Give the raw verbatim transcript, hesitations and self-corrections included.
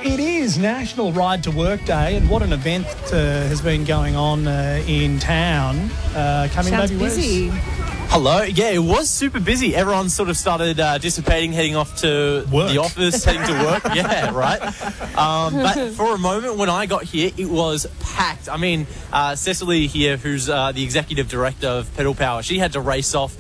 It is National Ride to Work Day, and what an event uh, has been going on uh, in town. Uh, coming Sounds baby busy. Wes. Hello. Yeah, it was super busy. Everyone sort of started uh, dissipating, heading off to Work. the office, heading to work. Yeah, right. Um, but for a moment when I got here, it was packed. I mean, uh, Cecily here, who's uh, the executive director of Pedal Power, she had to race off